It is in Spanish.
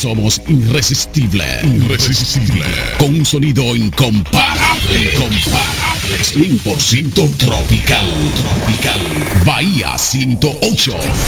somos irresistibles. Con un sonido incomparable. 100% tropical. Bahía 108.